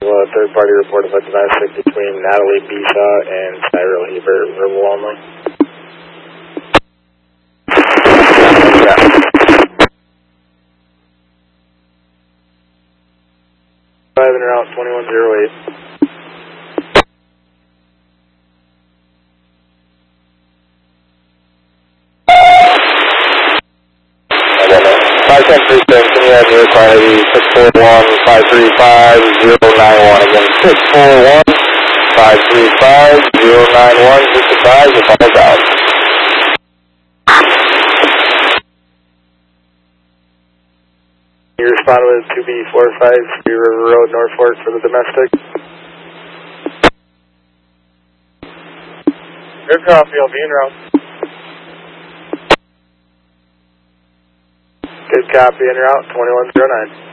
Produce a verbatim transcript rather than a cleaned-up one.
Well, third party report of a domestic between Natalie Bisa and Cyril Hebert, verbal only. Yeah. Five and route twenty-one zero eight. five ten three six, can you have your quantity six four one five three five zero nine one, again six four one five three five zero nine one, just advise if all down. You responded with two B four five River Road, Norfolk for the domestic. Good copy, I'll be en route. Good copy, en route, twenty-one zero nine.